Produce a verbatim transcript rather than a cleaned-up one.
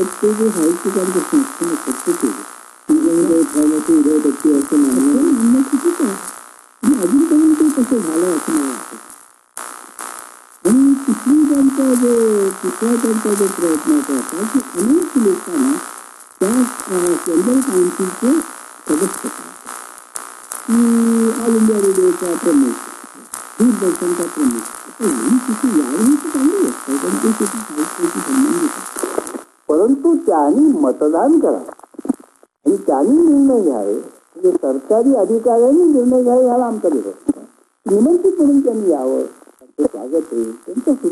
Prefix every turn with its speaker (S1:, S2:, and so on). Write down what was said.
S1: ते जे व्हायचं काम करतो फक्त केलं उदय टक्के असं म्हणणं चुकीचं आहे. आणि अजूनपर्यंत तसं झालं असं मला वाटतं. आणि तिसरी त्यांचा जो तिसरा त्यांचा जो प्रयत्न होता की अनेक लोकांना त्या सेंट्रल काउन्सिलचे सदस्य की ऑल इंडिया रेडिओचा प्रमुख दूरदर्शनचा प्रमुख तिथे यावेळी चांगली असतं पण ते शेती साहित्याशी संबंधित आहे. परंतु त्यांनी मतदान करा आणि त्यांनी निर्णय घ्यावे म्हणजे सरकारी अधिकाऱ्यांनी निर्णय घ्यावे ह्याला आमचा विरोध. निमंत्रित म्हणून त्यांनी यावं स्वागत आहे त्यांचं